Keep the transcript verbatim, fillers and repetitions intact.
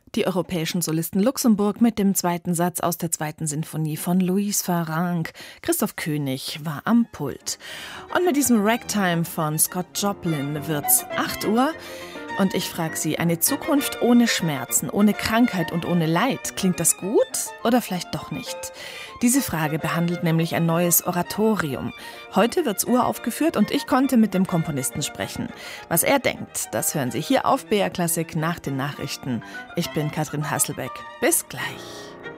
Die europäischen Solisten Luxemburg mit dem zweiten Satz aus der zweiten Sinfonie von Louis Farrenc. Christoph König war am Pult. Und mit diesem Ragtime von Scott Joplin wird's acht Uhr. Und ich frage Sie, eine Zukunft ohne Schmerzen, ohne Krankheit und ohne Leid, klingt das gut oder vielleicht doch nicht? Diese Frage behandelt nämlich ein neues Oratorium. Heute wird's uraufgeführt und ich konnte mit dem Komponisten sprechen. Was er denkt, das hören Sie hier auf B R Klassik nach den Nachrichten. Ich bin Katrin Hasselbeck. Bis gleich.